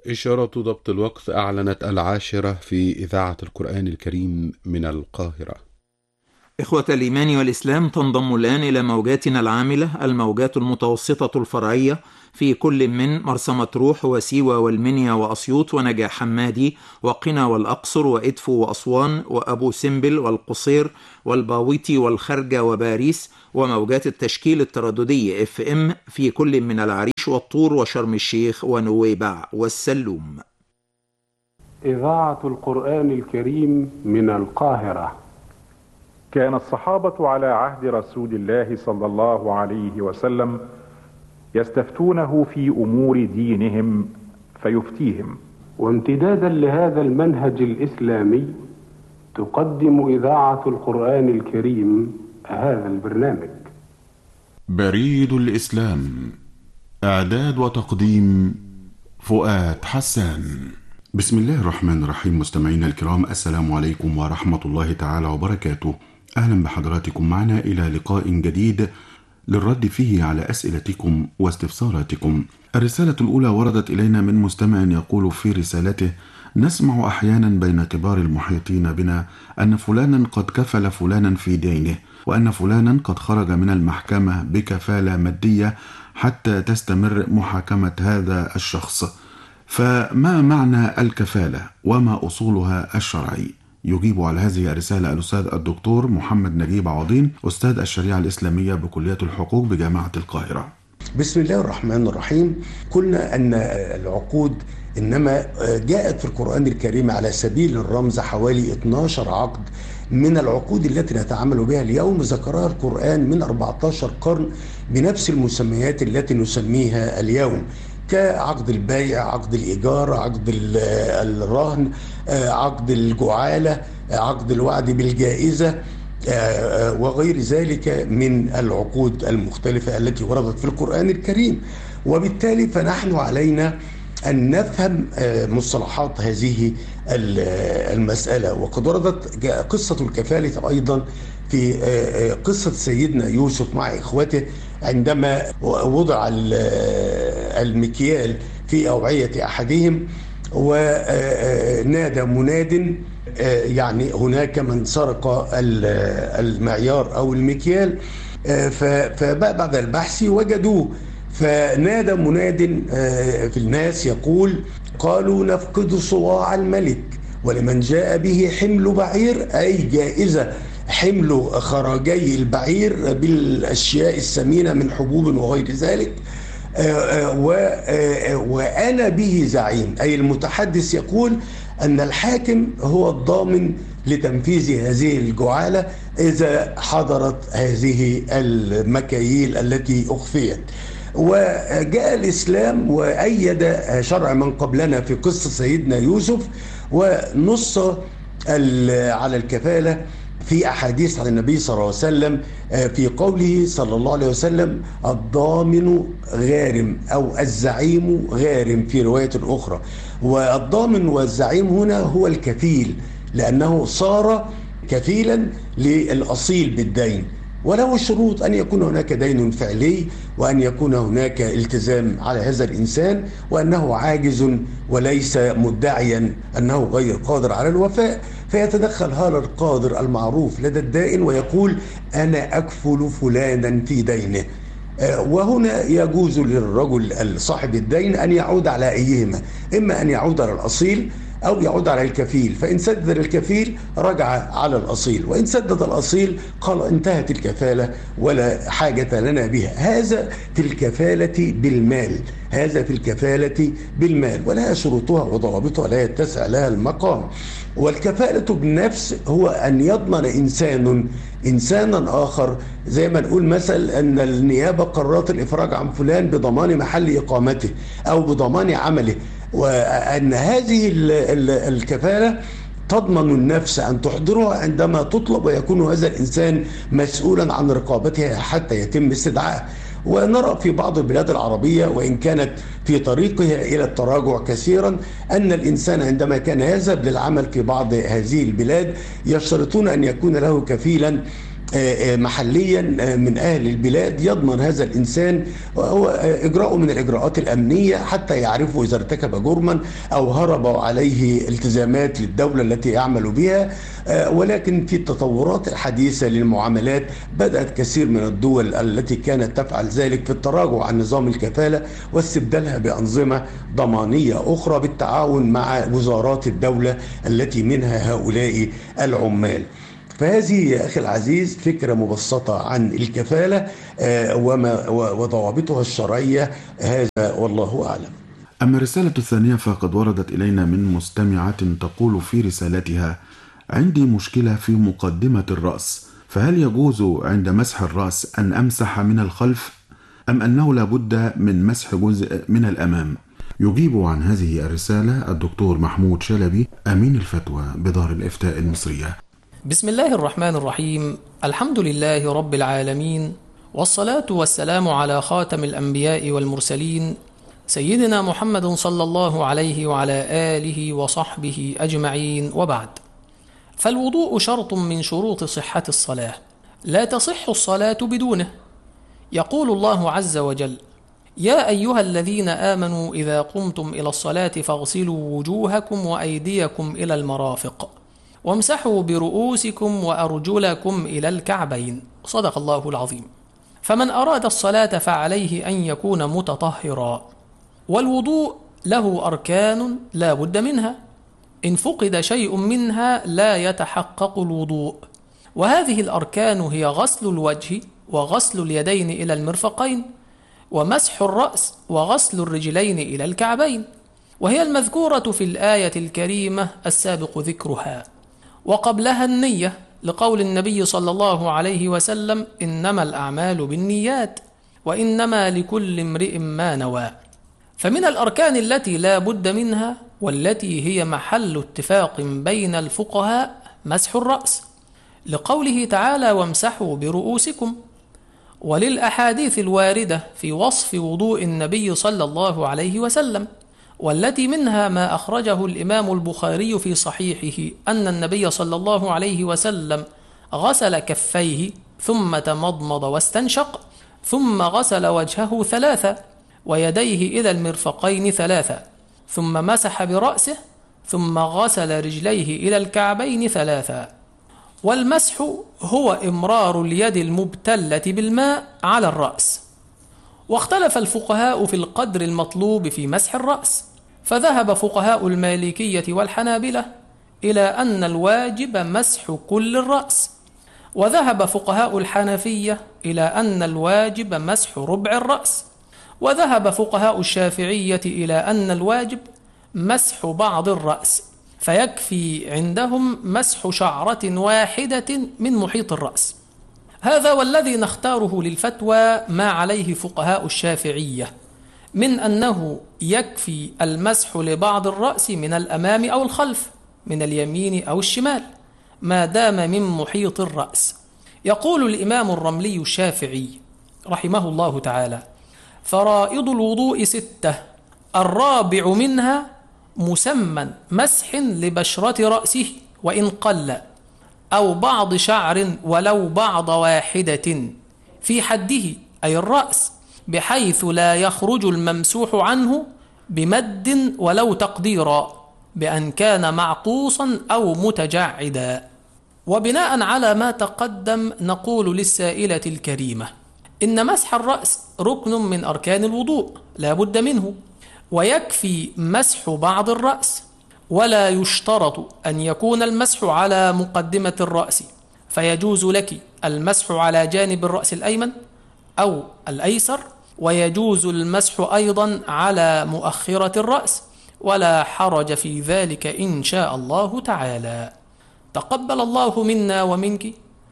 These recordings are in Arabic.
إشارة ضبط الوقت أعلنت 10 في إذاعة القرآن الكريم من القاهرة. إخوة الإيمان والإسلام، تنضم الآن إلى موجاتنا العاملة الموجات المتوسطة الفرعية في كل من مرسى مطروح وسيوة والمنيا وأسيوط ونجع حمادي وقنا والأقصر وإدفو وأسوان وأبو سمبل والقصير والباويتي والخرجة وباريس، وموجات التشكيل الترددي FM في كل من العريش والطور وشرم الشيخ ونويبع والسلوم. إذاعة القرآن الكريم من القاهرة. كان الصحابة على عهد رسول الله صلى الله عليه وسلم يستفتونه في أمور دينهم فيفتيهم. وامتدادا لهذا المنهج الإسلامي تقدم إذاعة القرآن الكريم هذا البرنامج. بريد الإسلام، إعداد وتقديم فؤاد حسان. بسم الله الرحمن الرحيم. مستمعينا الكرام، السلام عليكم ورحمة الله تعالى وبركاته. أهلا بحضراتكم معنا إلى لقاء جديد للرد فيه على أسئلتكم واستفساراتكم. الرسالة الأولى وردت إلينا من مستمع يقول في رسالته: نسمع أحيانا بين كبار المحيطين بنا أن فلانا قد كفل فلانا في دينه، وأن فلانا قد خرج من المحكمة بكفالة مادية حتى تستمر محاكمة هذا الشخص، فما معنى الكفالة وما أصولها الشرعي؟ يجيب على هذه الرسالة الأستاذ الدكتور محمد نجيب عوضين، أستاذ الشريعة الإسلامية بكلية الحقوق بجامعة القاهرة. بسم الله الرحمن الرحيم. قلنا أن العقود إنما جاءت في القرآن الكريم على سبيل الرمز حوالي 12 عقد من العقود التي نتعامل بها اليوم، ذكرها القرآن من 14 قرن بنفس المسميات التي نسميها اليوم، كعقد البيع، عقد الإيجار، عقد الرهن، عقد الجعالة، عقد الوعد بالجائزة، وغير ذلك من العقود المختلفة التي وردت في القرآن الكريم. وبالتالي فنحن علينا أن نفهم مصطلحات هذه المسألة. وقد وردت قصة الكفالة أيضا في قصة سيدنا يوسف مع إخوته عندما وضع المكيال في أوعية أحدهم ونادى مناد، يعني هناك من سرق المعيار أو المكيال، فبعد البحث وجدوه، فنادى مناد في الناس يقول: قالوا نفقد صواع الملك ولمن جاء به حمل بعير، أي جائزة حمل خراجي البعير بالأشياء الثمينة من حبوب وغير ذلك، وأنا به زعيم، أي المتحدث يقول أن الحاكم هو الضامن لتنفيذ هذه الجعالة إذا حضرت هذه المكاييل التي أخفيت. وجاء الإسلام وأيد شرع من قبلنا في قصة سيدنا يوسف، ونص على الكفالة في أحاديث عن النبي صلى الله عليه وسلم في قوله صلى الله عليه وسلم: الضامن غارم، أو الزعيم غارم في رواية أخرى. والضامن والزعيم هنا هو الكفيل، لأنه صار كفيلا للأصيل بالدين، وله شروط: أن يكون هناك دين فعلي، وأن يكون هناك التزام على هذا الإنسان، وأنه عاجز وليس مدعيا أنه غير قادر على الوفاء، فيتدخل هذا القادر المعروف لدى الدائن ويقول: أنا أكفل فلانا في دينه. وهنا يجوز للرجل صاحب الدين أن يعود على أيهما، إما أن يعود على الأصيل أو يعود على الكفيل، فإن سدد الكفيل رجع على الأصيل، وإن سدد الأصيل قال انتهت الكفالة ولا حاجة لنا بها. هذا في الكفالة بالمال، هذا في الكفالة بالمال، ولها شروطها وضوابطها لا يتسع لها المقام. والكفالة بالنفس هو أن يضمن إنسانا آخر، زي ما نقول مثل أن النيابة قررت الإفراج عن فلان بضمان محل إقامته أو بضمان عمله، وأن هذه الكفالة تضمن النفس أن تحضرها عندما تطلب، ويكون هذا الإنسان مسؤولا عن رقابتها حتى يتم استدعائها. ونرى في بعض البلاد العربية، وإن كانت في طريقها إلى التراجع كثيرا، أن الإنسان عندما كان يذهب للعمل في بعض هذه البلاد يشترطون أن يكون له كفيلا محليا من أهل البلاد يضمن هذا الإنسان هو إجراءه من الإجراءات الأمنية حتى يعرفوا إذا ارتكب جرما أو هرب عليه التزامات للدولة التي يعمل بها. ولكن في التطورات الحديثة للمعاملات بدأت كثير من الدول التي كانت تفعل ذلك في التراجع عن نظام الكفالة واستبدالها بأنظمة ضمانية أخرى بالتعاون مع وزارات الدولة التي منها هؤلاء العمال. فهذه يا أخي العزيز فكرة مبسطة عن الكفالة وضوابطها الشرعية، هذا والله أعلم. أما الرسالة الثانية فقد وردت إلينا من مستمعة تقول في رسالتها: عندي مشكلة في مقدمة الرأس، فهل يجوز عند مسح الرأس أن أمسح من الخلف أم أنه لابد من مسح جزء من الأمام؟ يجيب عن هذه الرسالة الدكتور محمود شلبي أمين الفتوى بدار الإفتاء المصرية. بسم الله الرحمن الرحيم، الحمد لله رب العالمين، والصلاة والسلام على خاتم الأنبياء والمرسلين سيدنا محمد صلى الله عليه وعلى آله وصحبه أجمعين، وبعد. فالوضوء شرط من شروط صحة الصلاة، لا تصح الصلاة بدونه. يقول الله عز وجل: يا أيها الذين آمنوا إذا قمتم إلى الصلاة فاغسلوا وجوهكم وأيديكم إلى المرافق وامسحوا برؤوسكم وأرجلكم إلى الكعبين. صدق الله العظيم. فمن أراد الصلاة فعليه أن يكون متطهرا. والوضوء له أركان لا بد منها، إن فقد شيء منها لا يتحقق الوضوء. وهذه الأركان هي غسل الوجه وغسل اليدين إلى المرفقين ومسح الرأس وغسل الرجلين إلى الكعبين، وهي المذكورة في الآية الكريمة السابق ذكرها. وقبلها النية، لقول النبي صلى الله عليه وسلم: إنما الأعمال بالنيات وإنما لكل امرئ ما نوى. فمن الأركان التي لا بد منها والتي هي محل اتفاق بين الفقهاء مسح الرأس، لقوله تعالى: وامسحوا برؤوسكم. وللأحاديث الواردة في وصف وضوء النبي صلى الله عليه وسلم، والتي منها ما أخرجه الإمام البخاري في صحيحه أن النبي صلى الله عليه وسلم غسل كفيه ثم تمضمض واستنشق، ثم غسل وجهه 3 ويديه إلى المرفقين 3 ثم مسح برأسه ثم غسل رجليه إلى الكعبين 3. والمسح هو إمرار اليد المبتلة بالماء على الرأس. واختلف الفقهاء في القدر المطلوب في مسح الرأس، فذهب فقهاء المالكية والحنابلة إلى أن الواجب مسح كل الرأس، وذهب فقهاء الحنفية إلى أن الواجب مسح ربع الرأس، وذهب فقهاء الشافعية إلى أن الواجب مسح بعض الرأس، فيكفي عندهم مسح شعرة واحدة من محيط الرأس. هذا والذي نختاره للفتوى ما عليه فقهاء الشافعية من أنه يكفي المسح لبعض الرأس من الأمام أو الخلف، من اليمين أو الشمال، ما دام من محيط الرأس. يقول الإمام الرملي الشافعي رحمه الله تعالى: فرائض الوضوء 6، الرابع منها مسمى مسح لبشرة رأسه وإن قل، أو بعض شعر ولو بعض واحدة في حده أي الرأس، بحيث لا يخرج الممسوح عنه بمد ولو تقديرا، بأن كان معقوصا أو متجعدا. وبناء على ما تقدم نقول للسائلة الكريمة: إن مسح الرأس ركن من أركان الوضوء لا بد منه، ويكفي مسح بعض الرأس، ولا يشترط أن يكون المسح على مقدمة الرأس، فيجوز لك المسح على جانب الرأس الأيمن أو الأيسر، ويجوز المسح أيضا على مؤخرة الرأس، ولا حرج في ذلك إن شاء الله تعالى. تقبل الله منا ومنك،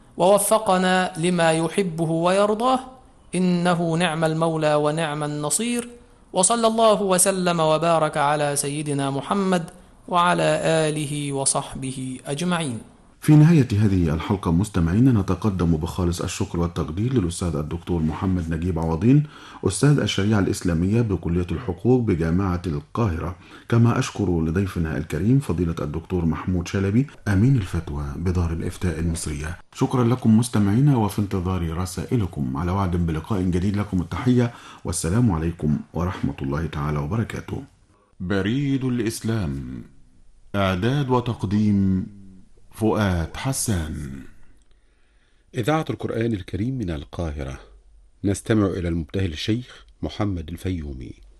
ووفقنا لما يحبه ويرضاه، إنه نعم المولى ونعم النصير. وصلى الله وسلم وبارك على سيدنا محمد وعلى آله وصحبه أجمعين. في نهاية هذه الحلقة مستمعينا نتقدم بخالص الشكر والتقدير للأستاذ الدكتور محمد نجيب عوضين أستاذ الشريعة الإسلامية بكلية الحقوق بجامعة القاهرة، كما أشكر لضيفنا الكريم فضيلة الدكتور محمود شلبي أمين الفتوى بدار الإفتاء المصرية. شكرا لكم مستمعينا، وفي انتظار رسائلكم. على وعد بلقاء جديد، لكم التحية والسلام عليكم ورحمة الله تعالى وبركاته. بريد الإسلام، إعداد وتقديم فؤاد حسان. إذاعة القرآن الكريم من القاهرة، نستمع إلى المبتهل الشيخ محمد الفيومي.